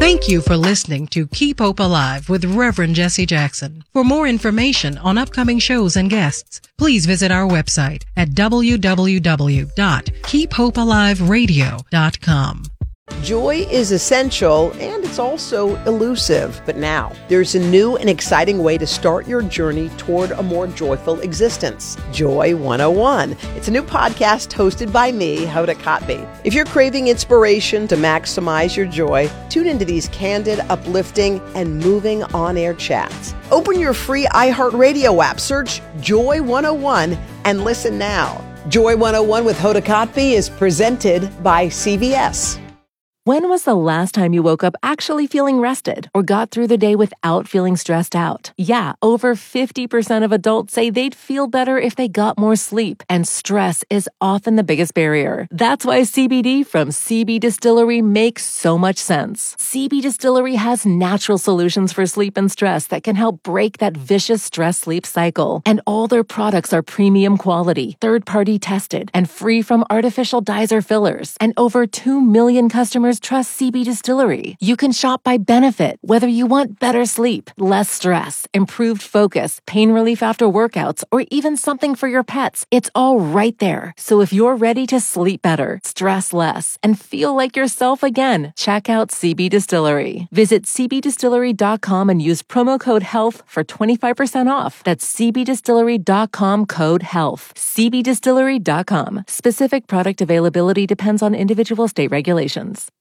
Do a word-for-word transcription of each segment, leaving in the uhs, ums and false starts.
Thank you for listening to Keep Hope Alive with Reverend Jesse Jackson. For more information on upcoming shows and guests, please visit our website at w w w dot keep hope alive radio dot com. Joy is essential, and it's also elusive. But now, there's a new and exciting way to start your journey toward a more joyful existence. Joy one oh one. It's a new podcast hosted by me, Hoda Kotb. If you're craving inspiration to maximize your joy, tune into these candid, uplifting, and moving on-air chats. Open your free iHeartRadio app, search Joy one oh one, and listen now. Joy one oh one with Hoda Kotb is presented by C V S. When was the last time you woke up actually feeling rested or got through the day without feeling stressed out? Yeah, over fifty percent of adults say they'd feel better if they got more sleep, and stress is often the biggest barrier. That's why C B D from C B Distillery makes so much sense. C B Distillery has natural solutions for sleep and stress that can help break that vicious stress-sleep cycle. And all their products are premium quality, third-party tested, and free from artificial dyes or fillers. And over two million customers trust C B Distillery. You can shop by benefit, whether you want better sleep, less stress, improved focus, pain relief after workouts, or even something for your pets. It's all right there. So if you're ready to sleep better, stress less, and feel like yourself again, check out C B Distillery. Visit c b distillery dot com and use promo code HEALTH for twenty-five percent off. That's c b distillery dot com code HEALTH. c b distillery dot com. Specific product availability depends on individual state regulations.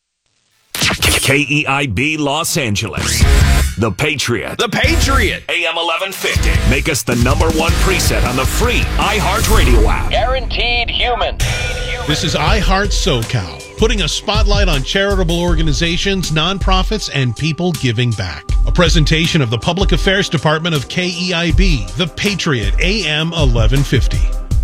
K E I B Los Angeles. The Patriot. The Patriot. A M eleven fifty. Make us the number one preset on the free iHeartRadio app. Guaranteed human. This is iHeart SoCal, putting a spotlight on charitable organizations, nonprofits, and people giving back. A presentation of the Public Affairs Department of K E I B, The Patriot, A M eleven fifty.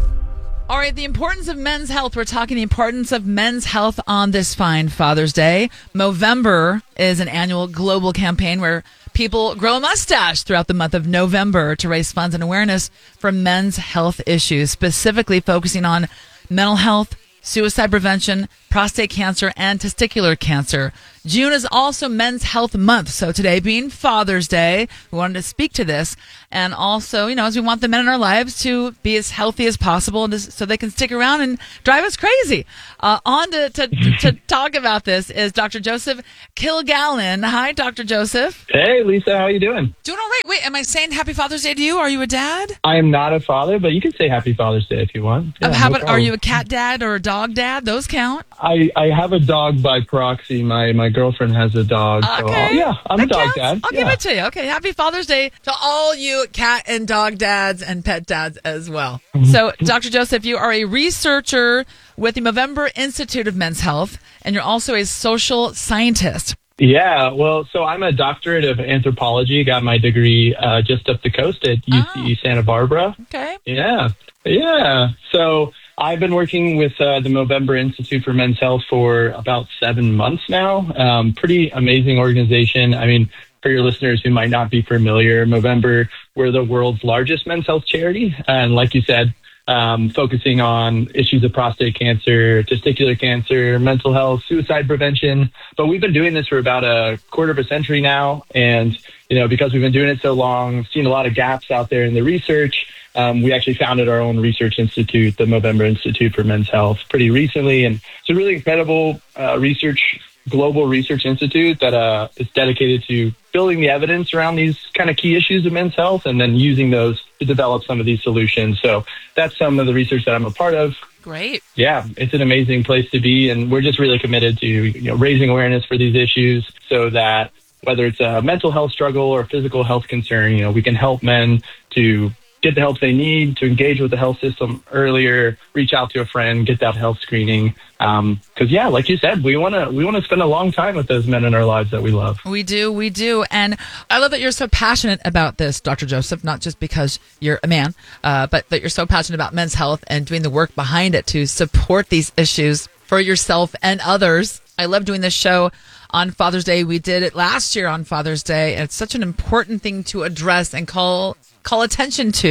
All right, the importance of men's health. We're talking the importance of men's health on this fine Father's Day. Movember is an annual global campaign where people grow a mustache throughout the month of November to raise funds and awareness for men's health issues, specifically focusing on mental health, suicide prevention, prostate cancer, and testicular cancer. June is also Men's Health Month. So today being Father's Day, we wanted to speak to this. And also, you know, as we want the men in our lives to be as healthy as possible and so they can stick around and drive us crazy. Uh, on to, to, to talk about this is Doctor Joseph Kilgallen. Hi, Doctor Joseph. Hey, Lisa. How you doing? Doing all right. Wait, am I saying Happy Father's Day to you? Are you a dad? I am not a father, but you can say Happy Father's Day if you want. Yeah, um, how no about, problem. are you a cat dad or a dog dad? Those count. I, I have a dog by proxy. My my girlfriend has a dog. Okay. So I'll, yeah, I'm that a dog counts. dad. I'll yeah. give it to you. Okay, Happy Father's Day to all you cat and dog dads and pet dads as well. So, Doctor Joseph, you are a researcher with the Movember Institute of Men's Health, and you're also a social scientist. Yeah, well, so I'm a doctorate of anthropology. Got my degree uh, just up the coast at U C oh. Santa Barbara. Okay. Yeah, yeah. So I've been working with uh, the Movember Institute for Men's Health for about seven months now. Um, pretty amazing organization. I mean, for your listeners who might not be familiar, Movember, we're the world's largest men's health charity. And like you said, um, focusing on issues of prostate cancer, testicular cancer, mental health, suicide prevention. But we've been doing this for about a quarter of a century now. And, you know, because we've been doing it so long, seen a lot of gaps out there in the research. Um, we actually founded our own research institute, the Movember Institute for Men's Health, pretty recently. And it's a really incredible uh, research, global research institute that uh, is dedicated to building the evidence around these kind of key issues of men's health and then using those to develop some of these solutions. So that's some of the research that I'm a part of. Great. Yeah, it's an amazing place to be. And we're just really committed to, you know, raising awareness for these issues so that whether it's a mental health struggle or physical health concern, you know, we can help men to get the help they need, to engage with the health system earlier, reach out to a friend, get that health screening. Um, cause yeah, like you said, we want to, we want to spend a long time with those men in our lives that we love. We do. We do. And I love that you're so passionate about this, Doctor Joseph, not just because you're a man, uh, but that you're so passionate about men's health and doing the work behind it to support these issues for yourself and others. I love doing this show on Father's Day. We did it last year on Father's Day, and it's such an important thing to address and call call attention to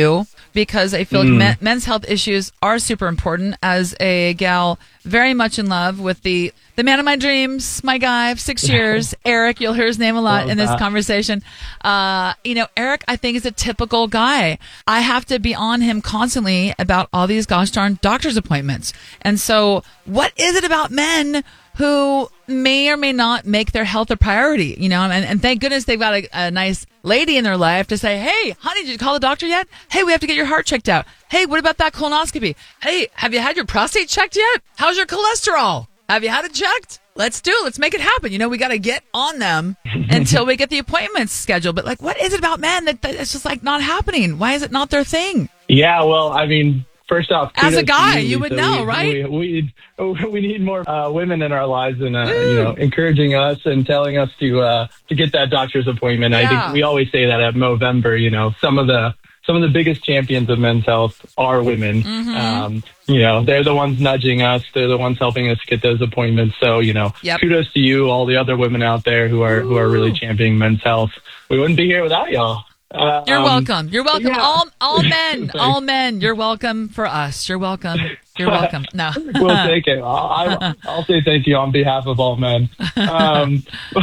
because I feel Mm. like men, men's health issues are super important. As a gal very much in love with the, the man of my dreams, my guy of six years, Eric, you'll hear his name a lot Love in this that. conversation. Uh, you know, Eric, I think is a typical guy. I have to be on him constantly about all these gosh darn doctor's appointments. And so what is it about men who may or may not make their health a priority, you know, and, and thank goodness they've got a, a nice lady in their life to say, hey, honey, did you call the doctor yet? Hey, we have to get your heart checked out. Hey, what about that colonoscopy? Hey, have you had your prostate checked yet? How's your cholesterol? Have you had it checked? Let's do it. Let's make it happen. You know, we got to get on them until we get the appointments scheduled. But like, what is it about men that, that it's just like not happening? Why is it not their thing? Yeah, well, I mean, first off, As a kudos to guy, you Lisa. would know, we, right? We, we, we need more uh, women in our lives and, uh, you know, encouraging us and telling us to uh, to get that doctor's appointment. I Yeah. think we always say that at Movember, you know, some of the some of the biggest champions of men's health are women. Mm-hmm. Um, you know, they're the ones nudging us. They're the ones helping us get those appointments. So, you know, Yep. kudos to you, all the other women out there who are who are really championing men's health. We wouldn't be here without y'all. Uh, You're um, welcome. You're welcome. yeah. All all men, Thanks. all men. You're welcome for us. You're welcome. You're welcome. No. We'll take it. I'll, I'll, I'll say thank you on behalf of all men. Um,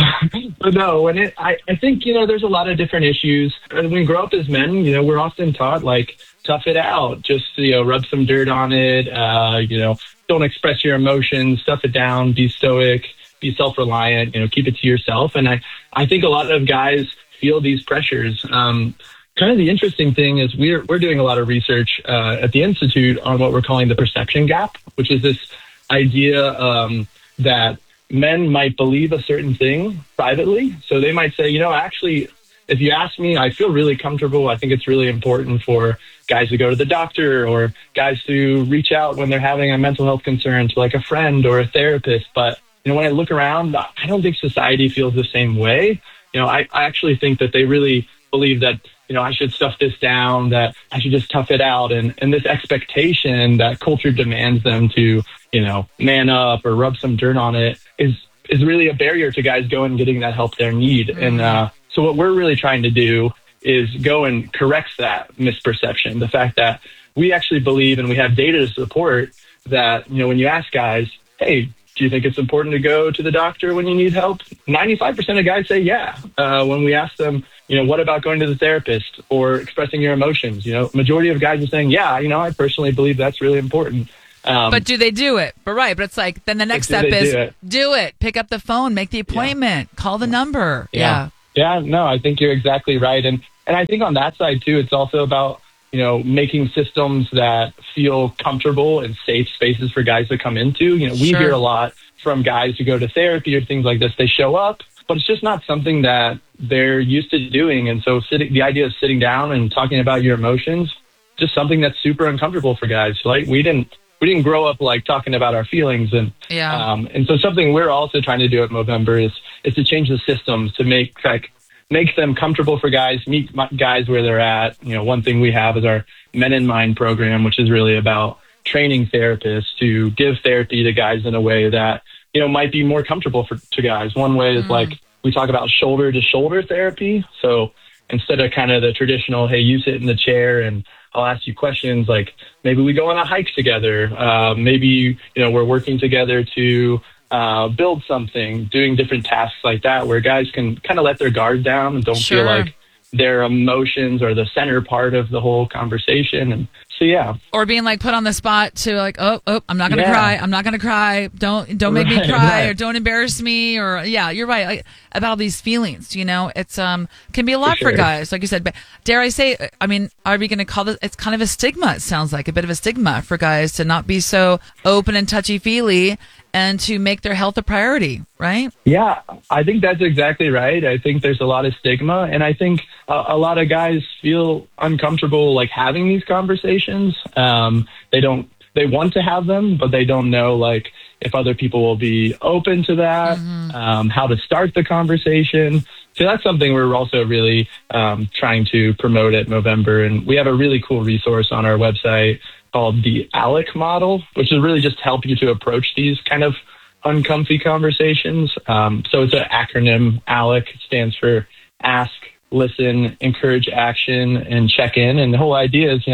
but no, when it, I, I think, you know, there's a lot of different issues. When we grow up as men, you know, we're often taught, like, tough it out. Just, you know, rub some dirt on it. Uh, you know, don't express your emotions. Stuff it down. Be stoic. Be self-reliant. You know, keep it to yourself. And I, I think a lot of guys feel these pressures. Um, Kind of the interesting thing is we're we're doing a lot of research uh, at the Institute on what we're calling the perception gap, which is this idea um, that men might believe a certain thing privately. So they might say, you know, actually, if you ask me, I feel really comfortable. I think it's really important for guys to go to the doctor or guys to reach out when they're having a mental health concern to like a friend or a therapist. But, you know, when I look around, I don't think society feels the same way. You know, I, I actually think that they really believe that, you know, I should stuff this down, that I should just tough it out. And, and this expectation that culture demands them to, you know, man up or rub some dirt on it is, is really a barrier to guys going and getting that help they need. Mm-hmm. And uh, so what we're really trying to do is go and correct that misperception. The fact that we actually believe, and we have data to support that, you know, when you ask guys, hey, do you think it's important to go to the doctor when you need help? ninety-five percent of guys say yeah. Uh, when we ask them, you know, what about going to the therapist or expressing your emotions? You know, majority of guys are saying, yeah, you know, I personally believe that's really important. Um, But do they do it? But right, but it's like, then the next do step they is do it? do it. Pick up the phone, make the appointment, call the number. Yeah. Yeah, no, I think you're exactly right. And and I think on that side, too, it's also about, you know, making systems that feel comfortable and safe spaces for guys to come into. You know, we Sure. hear a lot from guys who go to therapy or things like this. They show up, but it's just not something that they're used to doing. And so sitting, the idea of sitting down and talking about your emotions, just something that's super uncomfortable for guys. Like we didn't, we didn't grow up like talking about our feelings. And, Yeah. um, and so something we're also trying to do at Movember is, is to change the systems to make like, make them comfortable for guys, meet my, guys where they're at. You know, one thing we have is our Men in Mind program, which is really about training therapists to give therapy to guys in a way that, you know, might be more comfortable for to guys. One way is mm. like we talk about shoulder to shoulder therapy. So instead of kind of the traditional, hey, you sit in the chair and I'll ask you questions, like maybe we go on a hike together. Uh, maybe, you know, we're working together to uh, build something, doing different tasks like that, where guys can kind of let their guard down and don't Sure. feel like their emotions are the center part of the whole conversation. And so, yeah. Or being like put on the spot to like, oh, oh, I'm not going to Yeah. cry. I'm not going to cry. Don't, don't make me Right, cry right. or don't embarrass me. Or yeah, you're right. Like, about all these feelings, you know, it's, um, can be a lot for, For sure. guys. Like you said, but dare I say, I mean, are we going to call this, it's kind of a stigma. It sounds like a bit of a stigma for guys to not be so open and touchy feely and to make their health a priority, right? Yeah, I think that's exactly right. I think there's a lot of stigma, and I think a, a lot of guys feel uncomfortable like having these conversations. Um, they don't, they want to have them, but they don't know like if other people will be open to that, mm-hmm. um, how to start the conversation. So that's something we're also really um, trying to promote at Movember, and we have a really cool resource on our website called the ALEC model, which is really just help you to approach these kind of uncomfy conversations. Um, so it's an acronym. ALEC stands for ask, listen, encourage action, and check in. And the whole idea is, you know,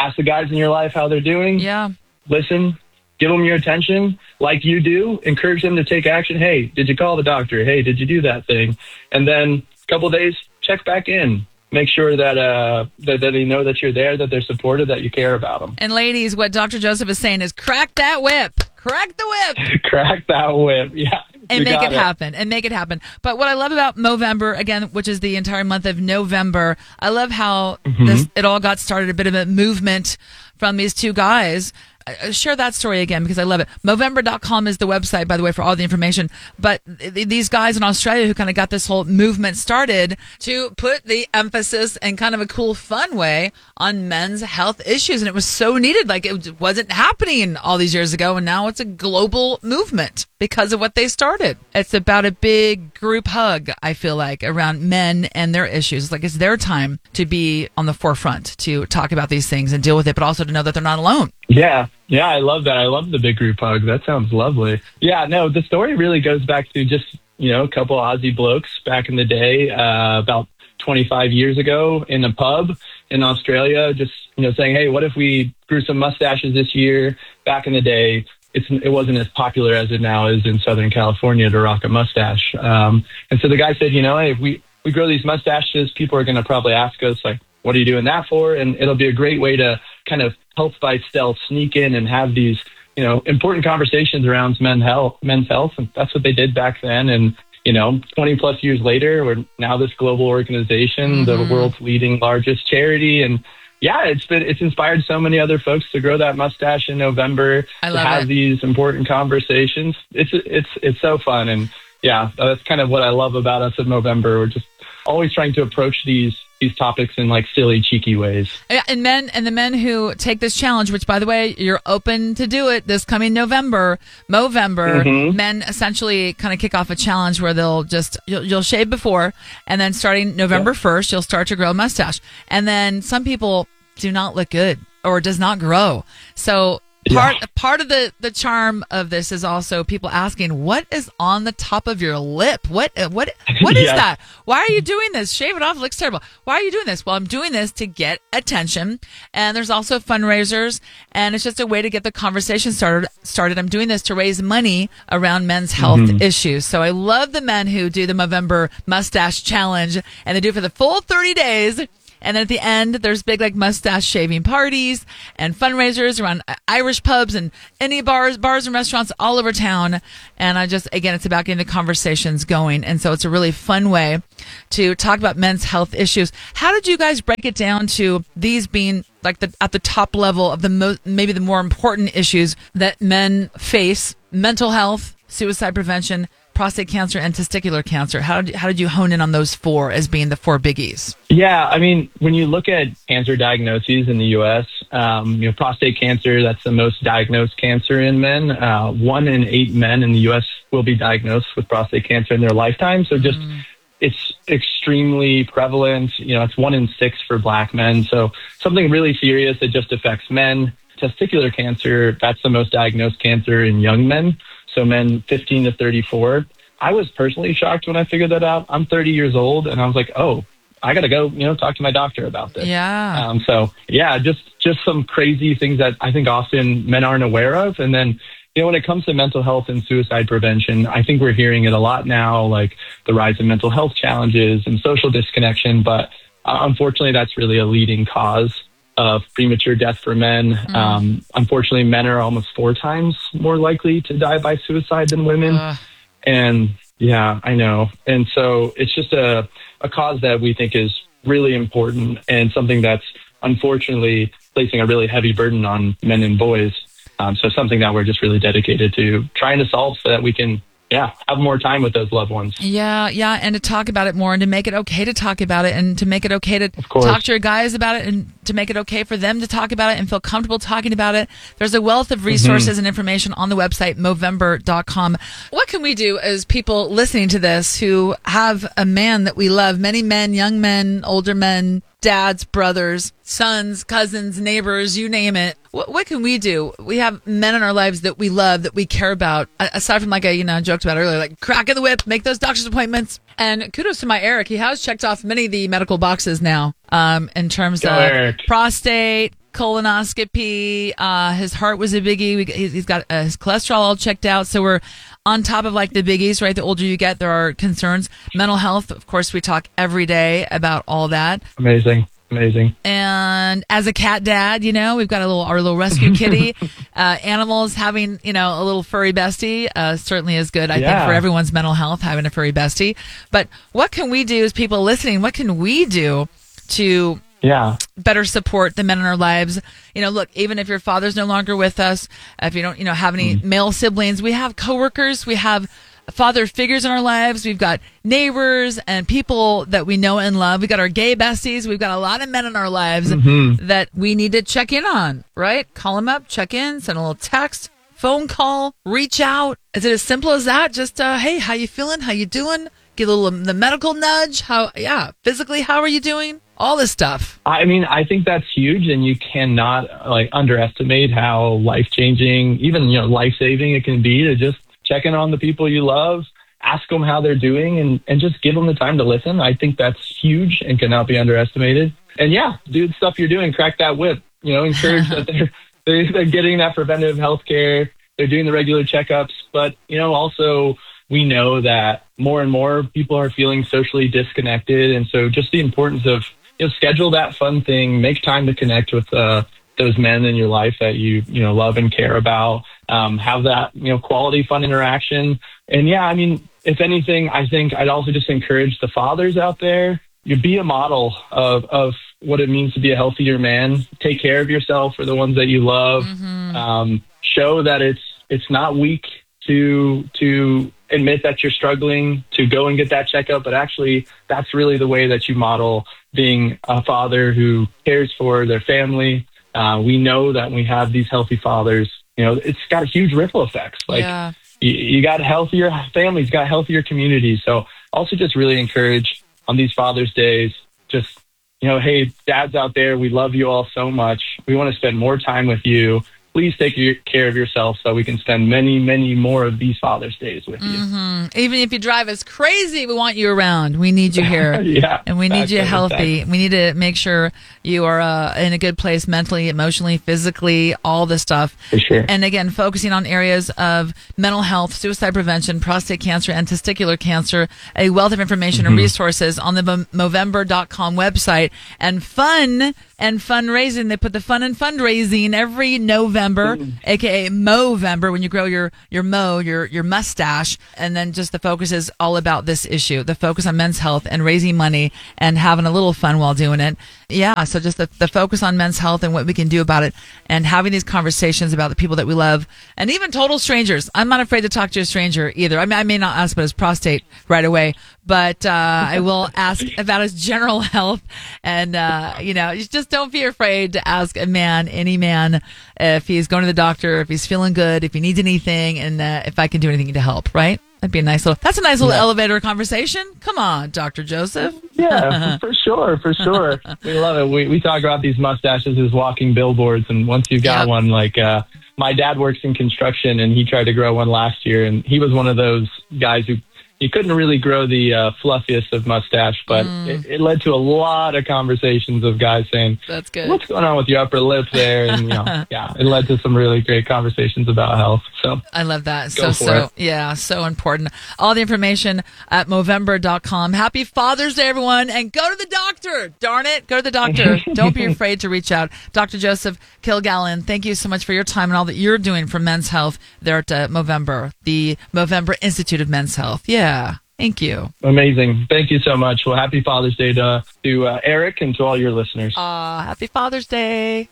ask the guys in your life how they're doing. Yeah. Listen, give them your attention like you do. Encourage them to take action. Hey, did you call the doctor? Hey, did you do that thing? And then a couple of days, check back in. Make sure that, uh, that that they know that you're there, that they're supportive, that you care about them. And ladies, what Doctor Joseph is saying is crack that whip. Crack the whip. Crack that whip. Yeah. And make it, it happen. And make it happen. But what I love about Movember, again, which is the entire month of November, I love how mm-hmm. this it all got started, a bit of a movement from these two guys. Uh, share that story again because I love it. Movember dot com is the website, by the way, for all the information. But th- these guys in Australia who kind of got this whole movement started to put the emphasis in kind of a cool, fun way on men's health issues. And it was so needed. Like it wasn't happening all these years ago. And now it's a global movement because of what they started. It's about a big group hug, I feel like, around men and their issues. Like it's their time to be on the forefront, to talk about these things and deal with it, but also to know that they're not alone. Yeah. Yeah, I love that. I love the big group hug. That sounds lovely. Yeah, no, the story really goes back to just, you know, a couple Aussie blokes back in the day, uh, about twenty-five years ago in a pub in Australia, just, you know, saying, hey, what if we grew some mustaches this year? Back in the day, it's, it wasn't as popular as it now is in Southern California to rock a mustache. Um, and so the guy said, you know, hey, if we, we grow these mustaches, people are going to probably ask us, like, what are you doing that for? And it'll be a great way to kind of help by stealth, sneak in and have these, you know, important conversations around men's health, men's health. And that's what they did back then. And, you know, twenty plus years later, we're now this global organization, mm-hmm. the world's leading largest charity. And yeah, it's been, it's inspired so many other folks to grow that mustache in November, I love to have it. these important conversations. It's, it's, it's so fun. And yeah, that's kind of what I love about us at Movember. We're just always trying to approach these these topics in like silly, cheeky ways. And men and the men who take this challenge, which by the way, you're open to do it this coming November, Movember, mm-hmm. men essentially kind of kick off a challenge where they'll just, you'll, you'll shave before, and then starting November first, you'll start to grow a mustache. And then some people do not look good or does not grow. So Part yeah. part of the, the charm of this is also people asking, what is on the top of your lip? What what what is yeah. that? Why are you doing this? Shave it off. It looks terrible. Why are you doing this? Well, I'm doing this to get attention. And there's also fundraisers, and it's just a way to get the conversation started. Started. I'm doing this to raise money around men's health mm-hmm. issues. So I love the men who do the Movember Mustache Challenge, and they do it for the full thirty days. And then at the end, there's big like mustache shaving parties and fundraisers around Irish pubs and any bars, bars and restaurants all over town. And I just, again, it's about getting the conversations going. And so it's a really fun way to talk about men's health issues. How did you guys break it down to these being like the at the top level of the mo- maybe the more important issues that men face? Mental health, suicide prevention, prostate cancer, and testicular cancer. How did, how did you hone in on those four as being the four biggies? Yeah, I mean, when you look at cancer diagnoses in the U S, um, you know, prostate cancer, that's the most diagnosed cancer in men. Uh, one in eight men in the U S will be diagnosed with prostate cancer in their lifetime. So just, mm. it's extremely prevalent. You know, it's one in six for black men. So something really serious that just affects men. Testicular cancer, that's the most diagnosed cancer in young men. So men fifteen to thirty-four. I was personally shocked when I figured that out. I'm thirty years old, and I was like, oh, I got to go, you know, talk to my doctor about this. Yeah. Um, so, yeah, just just some crazy things that I think often men aren't aware of. And then, you know, when it comes to mental health and suicide prevention, I think we're hearing it a lot now, like the rise in mental health challenges and social disconnection. But uh, unfortunately, that's really a leading cause of premature death for men. Mm. Um, unfortunately, men are almost four times more likely to die by suicide than women. Uh. And yeah, I know. And so it's just a, a cause that we think is really important and something that's unfortunately placing a really heavy burden on men and boys. Um, so something that we're just really dedicated to trying to solve so that we can yeah, have more time with those loved ones. Yeah, yeah, and to talk about it more and to make it okay to talk about it and to make it okay to talk to your guys about it and to make it okay for them to talk about it and feel comfortable talking about it. There's a wealth of resources mm-hmm. and information on the website, Movember dot com. What can we do as people listening to this who have a man that we love, many men, young men, older men, dads, brothers, sons, cousins, neighbors, you name it. What, what can we do? We have men in our lives that we love, that we care about. Aside from like I, you know, joked about earlier, like cracking the whip, make those doctor's appointments. And kudos to my Eric. He has checked off many of the medical boxes now um, in terms Go of Eric. prostate, colonoscopy. Uh, his heart was a biggie. We, he's he's got uh, his cholesterol all checked out. So we're on top of like the biggies, right? The older you get, there are concerns. Mental health, of course, we talk every day about all that. Amazing. Amazing. And as a cat dad, you know, we've got a little our little rescue kitty. uh, animals having, you know, a little furry bestie uh, certainly is good, I Yeah. think, for everyone's mental health, having a furry bestie. But what can we do as people listening? What can we do to Yeah. better support the men in our lives? You know, look, even if your father's no longer with us, if you don't, you know, have any mm. male siblings, we have coworkers, we have father figures in our lives. We've got neighbors and people that we know and love. We've got our gay besties. We've got a lot of men in our lives mm-hmm. that we need to check in on, right? Call them up, check in, send a little text, phone call, reach out. Is it as simple as that? Just, uh, hey, how you feeling? How you doing? Give a little the medical nudge. How, yeah, physically, how are you doing? All this stuff. I mean, I think that's huge, and you cannot like underestimate how life-changing, even, you know, life-saving it can be to just check in on the people you love, ask them how they're doing, and, and just give them the time to listen. I think that's huge and cannot be underestimated. And yeah, do the stuff you're doing, crack that whip, you know, encourage that they're, they're, they're getting that preventative health care, they're doing the regular checkups. But, you know, also we know that more and more people are feeling socially disconnected. And so just the importance of, you know, schedule that fun thing, make time to connect with uh, those men in your life that you, you know, love and care about. Um, have that, you know, quality, fun interaction. And yeah, I mean, if anything, I think I'd also just encourage the fathers out there, you be a model of, of what it means to be a healthier man. Take care of yourself for the ones that you love. Mm-hmm. Um, show that it's, it's not weak to, to admit that you're struggling, to go and get that checkup, but actually that's really the way that you model being a father who cares for their family. Uh, we know that when we have these healthy fathers, you know, it's got huge ripple effects. Like yeah. you, you got healthier families, got healthier communities. So also just really encourage on these Father's Days, just, you know, hey, dads out there, we love you all so much. We want to spend more time with you. Please take care of yourself so we can spend many, many more of these Father's Days with you. Mm-hmm. Even if you drive us crazy, we want you around. We need you here. yeah, and we need you healthy. Exactly. We need to make sure you are uh, in a good place mentally, emotionally, physically, all this stuff. For sure. And again, focusing on areas of mental health, suicide prevention, prostate cancer, and testicular cancer, a wealth of information mm-hmm. and resources on the Movember dot com website. And fun and fundraising. They put the fun and fundraising every November, mm. aka Movember, when you grow your your mo, your your mustache, and then just the focus is all about this issue, the focus on men's health and raising money and having a little fun while doing it. Yeah, so just the, the focus on men's health and what we can do about it, and having these conversations about the people that we love, and even total strangers. I'm not afraid to talk to a stranger either. I mean, I may not ask about his prostate right away, but uh, I will ask about his general health, and uh, you know, just don't be afraid to ask a man, any man, if he's going to the doctor, if he's feeling good, if he needs anything, and uh, if I can do anything to help. Right? That'd be a nice little. That's a nice little yeah. elevator conversation. Come on, Doctor Joseph. Yeah, for sure, for sure. We love it. We we talk about these mustaches as walking billboards, and once you've got yep. one, like uh, my dad works in construction, and he tried to grow one last year, and he was one of those guys who. He couldn't really grow the uh, fluffiest of mustache, but mm. it, it led to a lot of conversations of guys saying, "That's good. What's going on with your upper lip there?" And you know, yeah, it led to some really great conversations about health. So I love that. So so it. yeah, so important. All the information at Movember dot com. Happy Father's Day, everyone, and go to the doctor. Darn it, go to the doctor. Don't be afraid to reach out. Doctor Joseph Kilgallen, thank you so much for your time and all that you're doing for men's health there at uh, Movember, the Movember Institute of Men's Health. Yeah. Yeah, thank you. Amazing. Thank you so much. Well, happy Father's Day to, to uh, Eric and to all your listeners. Uh, happy Father's Day.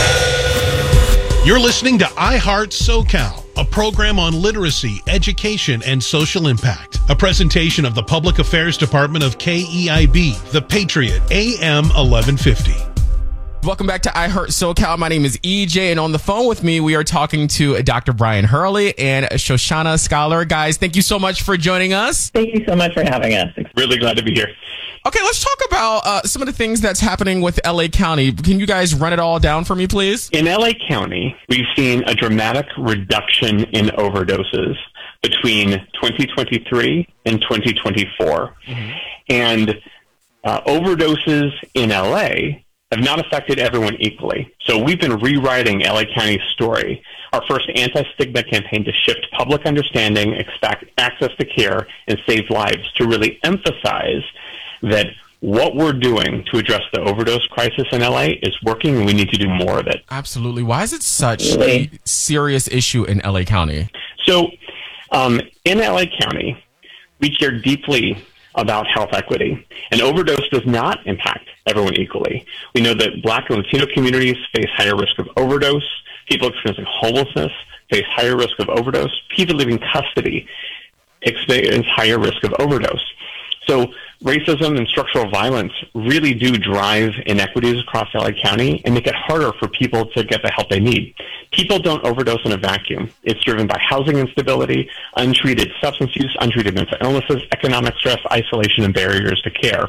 You're listening to iHeart SoCal, a program on literacy, education, and social impact. A presentation of the Public Affairs Department of K E I B, The Patriot, A M eleven fifty. Welcome back to iHeart SoCal. My name is E J, and on the phone with me, we are talking to Doctor Brian Hurley and Shoshana Scholar. Guys, thank you so much for joining us. Thank you so much for having us. Really glad to be here. Okay, let's talk about uh, some of the things that's happening with L A County. Can you guys run it all down for me, please? In L A County, we've seen a dramatic reduction in overdoses between twenty twenty-three and twenty twenty-four. Mm-hmm. And uh, overdoses in L A have not affected everyone equally. So we've been rewriting L A County's story, our first anti-stigma campaign to shift public understanding, expect access to care, and save lives, to really emphasize that what we're doing to address the overdose crisis in L A is working, and we need to do more of it. Absolutely. Why is it such a serious issue in L A County? So um, in L A County, we care deeply about health equity. An overdose does not impact everyone equally. We know that Black and Latino communities face higher risk of overdose. People experiencing homelessness face higher risk of overdose. People leaving custody experience higher risk of overdose. So racism and structural violence really do drive inequities across L A County and make it harder for people to get the help they need. People don't overdose in a vacuum. It's driven by housing instability, untreated substance use, untreated mental illnesses, economic stress, isolation, and barriers to care.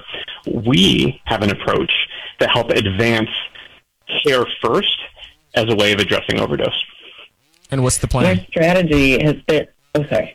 We have an approach to help advance care first as a way of addressing overdose. And what's the plan? Our strategy has been, oh, sorry.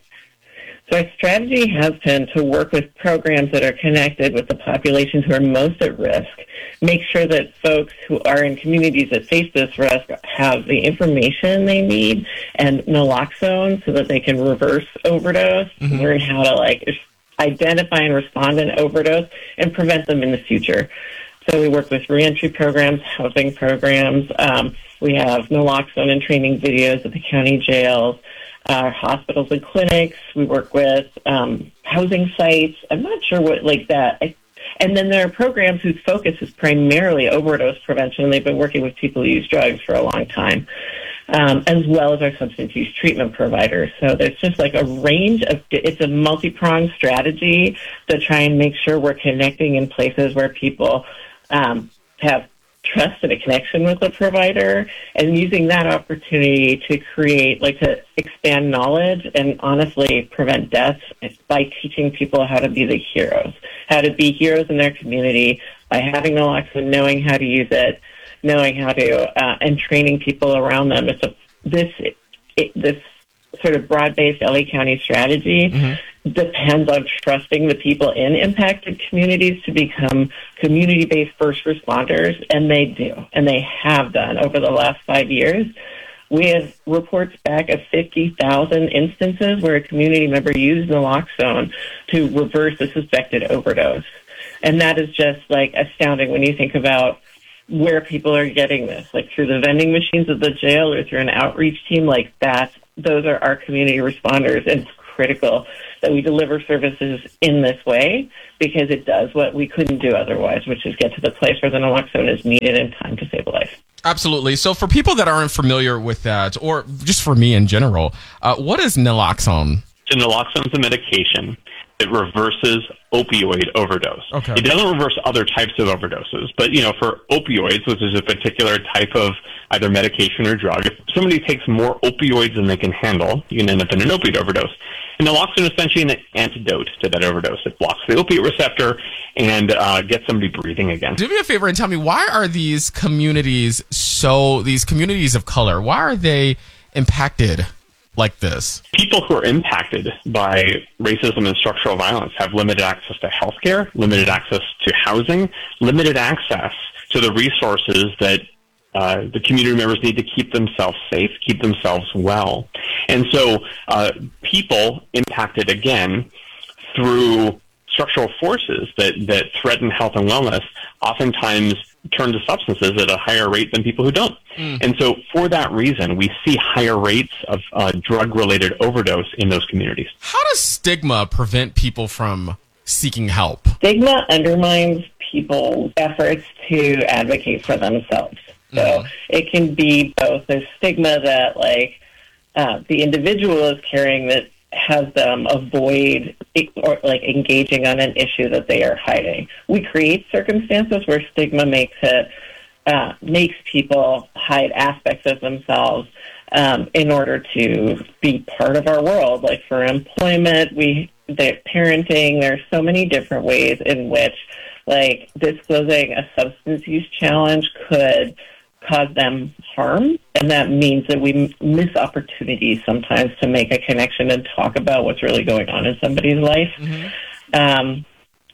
So our strategy has been to work with programs that are connected with the populations who are most at risk, make sure that folks who are in communities that face this risk have the information they need and naloxone so that they can reverse overdose, mm-hmm. learn how to like identify and respond to an overdose and prevent them in the future. So we work with reentry programs, housing programs. Um, we have naloxone and training videos at the county jails. Our hospitals and clinics. We work with um, housing sites. I'm not sure what like that. I, and then there are programs whose focus is primarily overdose prevention, and they've been working with people who use drugs for a long time, um, as well as our substance use treatment providers. So there's just like a range of, it's a multi-pronged strategy to try and make sure we're connecting in places where people um, have trust and a connection with the provider, and using that opportunity to create, like to expand knowledge and honestly prevent deaths by teaching people how to be the heroes, how to be heroes in their community by having naloxone, knowing how to use it, knowing how to, uh, and training people around them. It's a, this, it, this sort of broad-based L A County strategy mm-hmm. depends on trusting the people in impacted communities to become community-based first responders, and they do, and they have done over the last five years. We have reports back of fifty thousand instances where a community member used naloxone to reverse a suspected overdose. And that is just, like, astounding when you think about where people are getting this, like through the vending machines of the jail or through an outreach team. Like that, those are our community responders, and it's critical that we deliver services in this way because it does what we couldn't do otherwise, which is get to the place where the naloxone is needed in time to save a life. Absolutely. So for people that aren't familiar with that, or just for me in general, uh, what is naloxone? So naloxone is a medication that reverses opioid overdose. Okay. It doesn't reverse other types of overdoses, but, you know, for opioids, which is a particular type of either medication or drug, if somebody takes more opioids than they can handle, you can end up in an opioid overdose. And naloxone is essentially an antidote to that overdose. It blocks the opiate receptor and uh, gets somebody breathing again. Do me a favor and tell me, why are these communities so, these communities of color, why are they impacted like this? People who are impacted by racism and structural violence have limited access to healthcare, limited access to housing, limited access to the resources that uh, the community members need to keep themselves safe, keep themselves well. And so uh, people impacted, again, through structural forces that, that threaten health and wellness oftentimes turn to substances at a higher rate than people who don't. Mm. And so for that reason, we see higher rates of uh, drug-related overdose in those communities. How does stigma prevent people from seeking help? Stigma undermines people's efforts to advocate for themselves. So mm. it can be both. There's stigma that, like, uh, the individual is carrying that has them avoid or like engaging on an issue that they are hiding. We create circumstances where stigma makes it uh, makes people hide aspects of themselves um, in order to be part of our world. Like for employment, we the parenting. There's so many different ways in which, like, disclosing a substance use challenge could cause them harm, and that means that we miss opportunities sometimes to make a connection and talk about what's really going on in somebody's life. Mm-hmm. Um,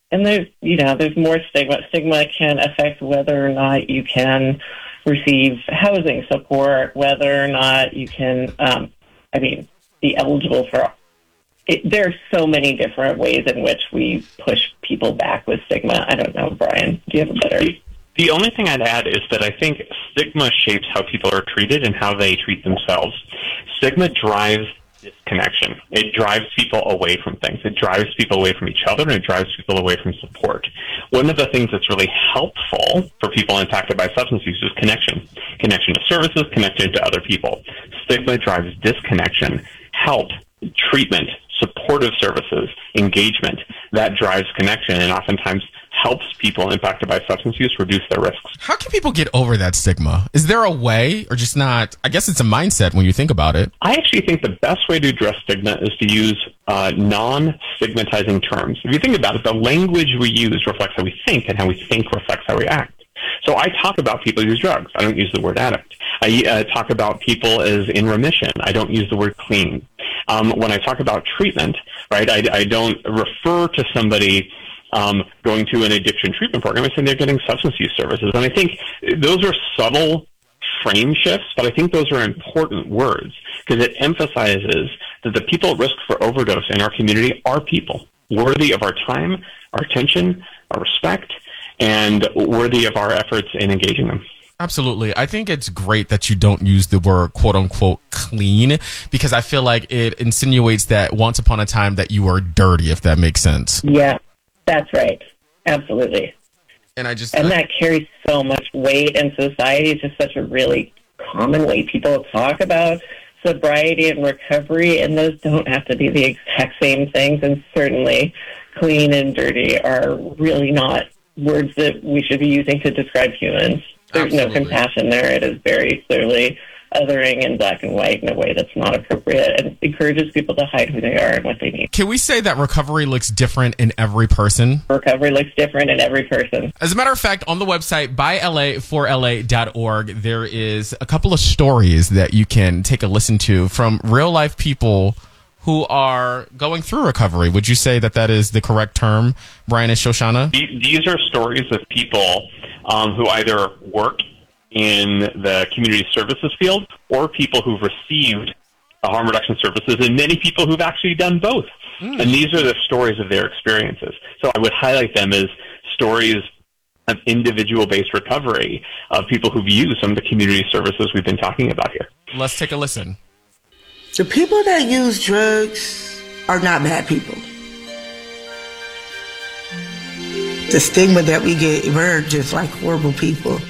and there's, you know, there's more stigma. Stigma can affect whether or not you can receive housing support, whether or not you can, um, I mean, be eligible for it. There are so many different ways in which we push people back with stigma. I don't know, Brian, do you have a better... The only thing I'd add is that I think stigma shapes how people are treated and how they treat themselves. Stigma drives disconnection. It drives people away from things. It drives people away from each other, and it drives people away from support. One of the things that's really helpful for people impacted by substance use is connection. Connection to services, connection to other people. Stigma drives disconnection. Help, treatment, supportive services, engagement, that drives connection and oftentimes helps people impacted by substance use reduce their risks. How can people get over that stigma? Is there a way, or just not? I guess it's a mindset when you think about it. I actually think the best way to address stigma is to use uh, non-stigmatizing terms. If you think about it, the language we use reflects how we think, and how we think reflects how we act. So I talk about people who use drugs. I don't use the word addict. I uh, talk about people as in remission. I don't use the word clean. Um, when I talk about treatment, right, I, I don't refer to somebody um, going to an addiction treatment program. I say they're getting substance use services. And I think those are subtle frame shifts, but I think those are important words because it emphasizes that the people at risk for overdose in our community are people worthy of our time, our attention, our respect, and worthy of our efforts in engaging them. Absolutely. I think it's great that you don't use the word quote unquote clean because I feel like it insinuates that once upon a time that you were dirty, if that makes sense. Yeah, that's right. Absolutely. And I just and that carries so much weight in society. It's just such a really common way people talk about sobriety and recovery, and those don't have to be the exact same things. And certainly clean and dirty are really not words that we should be using to describe humans. There's Absolutely. No compassion there. It is very clearly othering in black and white in a way that's not appropriate and encourages people to hide who they are and what they need. Can we say that recovery looks different in every person? Recovery looks different in every person. As a matter of fact, on the website by L A for L A dot org, there is a couple of stories that you can take a listen to from real life people who are going through recovery. Would you say that that is the correct term, Brian and Shoshana? These are stories of people um, who either work in the community services field or people who've received harm reduction services and many people who've actually done both. Mm. And these are the stories of their experiences. So I would highlight them as stories of individual-based recovery of people who've used some of the community services we've been talking about here. Let's take a listen. The people that use drugs are not bad people. The stigma that we get, we're just like horrible people.